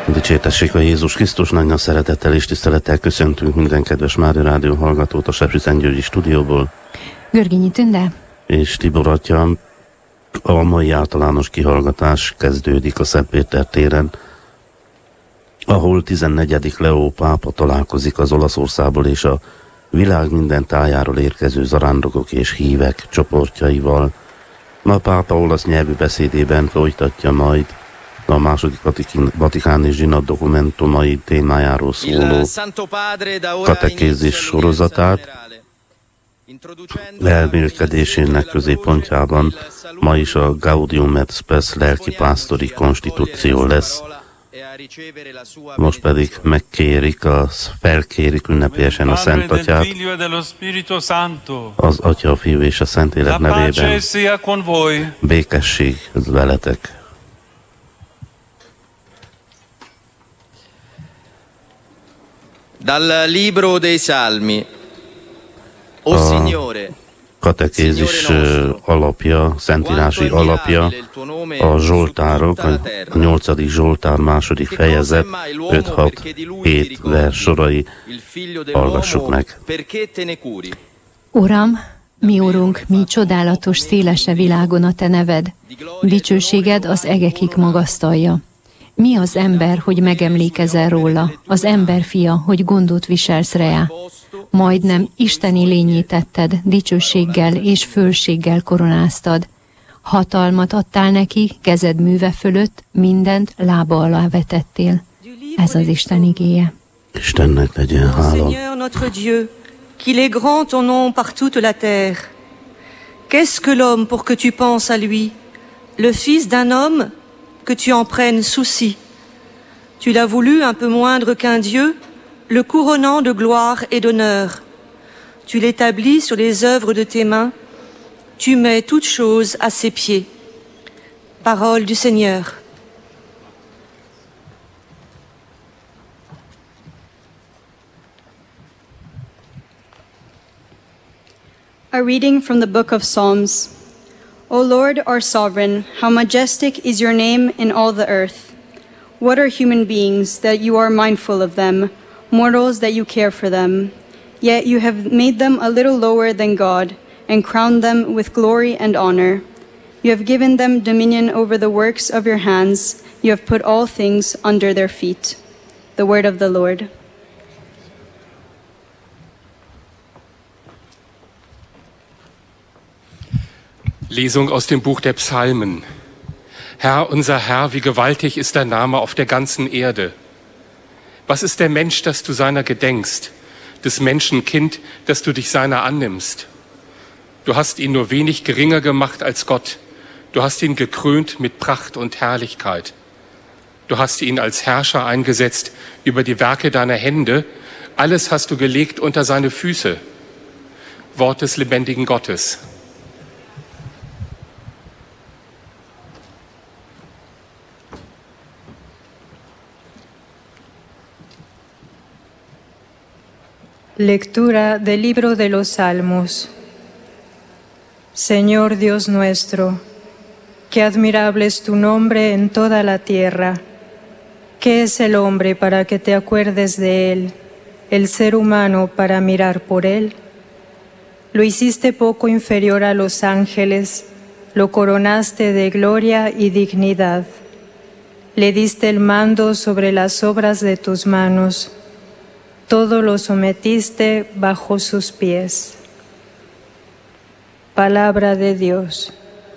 Dicsértessék a Jézus Krisztus, nagy szeretettel és tisztelettel köszöntünk minden kedves Mária Rádió hallgatót a Sepsiszentgyörgyi stúdióból. Görgényi Tünde És Tibor atya. A mai általános kihallgatás kezdődik a Szent Péter téren, ahol 14. Leó pápa találkozik az Olaszországból és a világ minden tájáról érkező zarándokok és hívek csoportjaival. A pápa olasz nyelvű beszédében folytatja majd a második vatikáni zsinat dokumentumai témájáról szóló katekézis sorozatát. Elmélkedésének középpontjában ma is a Gaudium et Spes lelkipásztori konstitúció lesz. Most pedig felkérik ünnepélyesen a Szent Atyát, az Atya, a Fiú és a Szentlélek nevében. Békesség veletek! Dal libro dei Salmi. O Signore, katekézis alapja, szentírási alapja a Zsoltárok, a 8. Zsoltár második fejezet, 5-6-7 vers sorai. Hallgassuk meg. Uram, mi Urunk, mi csodálatos szélese világon a Te neved, dicsőséged az egekig magasztalja. Mi az ember, hogy megemlékezel róla, az ember fia, hogy gondot viselsz rá. Majdnem isteni lényé tetted, dicsőséggel és fölséggel koronáztad. Hatalmat adtál neki, kezed műve fölött, mindent lába alá vetettél. Ez az Isten igéje. Istennek legyen hála. Seigneur notre Dieu, qu'il est grand ton nom par toute la terre. Qu'est-ce que l'homme pour que tu penses à lui? Le fils d'un homme, que tu en prennes souci. Tu l'as voulu un peu moindre qu'un Dieu, le couronnant de gloire et d'honneur. Tu l'établis sur les œuvres de tes mains, tu mets toutes choses à ses pieds. Parole du Seigneur. A reading from the book of Psalms. O Lord, our sovereign, how majestic is your name in all the earth. What are human beings that you are mindful of them, mortals that you care for them? Yet you have made them a little lower than God and crowned them with glory and honor. You have given them dominion over the works of your hands. You have put all things under their feet. The word of the Lord. Lesung aus dem Buch der Psalmen. Herr, unser Herr, wie gewaltig ist dein Name auf der ganzen Erde. Was ist der Mensch, dass du seiner gedenkst, des Menschen Kind, dass du dich seiner annimmst? Du hast ihn nur wenig geringer gemacht als Gott. Du hast ihn gekrönt mit Pracht und Herrlichkeit. Du hast ihn als Herrscher eingesetzt über die Werke deiner Hände. Alles hast du gelegt unter seine Füße. Wort des lebendigen Gottes. Lectura del libro de los Salmos. Señor Dios nuestro, qué admirable es tu nombre en toda la tierra. ¿Qué es el hombre para que te acuerdes de él, el ser humano para mirar por él? Lo hiciste poco inferior a los ángeles, lo coronaste de gloria y dignidad. Le diste el mando sobre las obras de tus manos. Todo lo sometiste bajo sus pies. Palabra de Dios.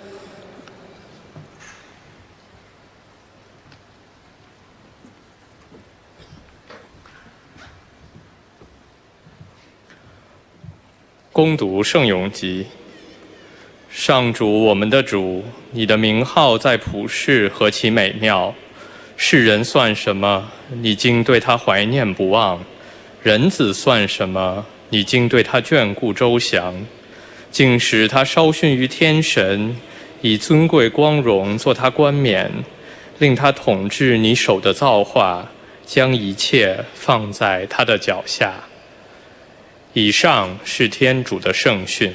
恭读圣咏集。上主，我们的主，你的名号在普世何其美妙！世人算什么？你竟对他怀念不忘。人子算什么？你竟对他眷顾周详，竟使他稍逊于天神，以尊贵光荣做他冠冕，令他统治你手的造化，将一切放在他的脚下。以上是天主的圣训。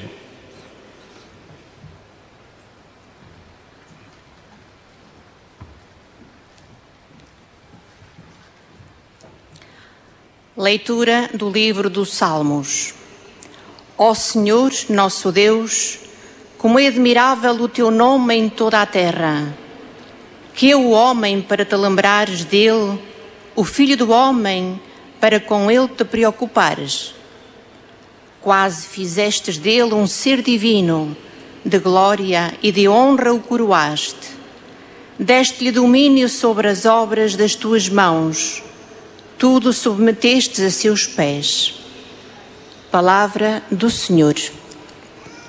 Leitura do livro dos Salmos. Ó Senhor, nosso Deus, como é admirável o teu nome em toda a terra. Que é o homem para te lembrares dele, o filho do homem para com ele te preocupares. Quase fizestes dele um ser divino, de glória e de honra o coroaste. Deste-lhe domínio sobre as obras das tuas mãos. Tudo submetestes a seus pés. Palavra do Senhor.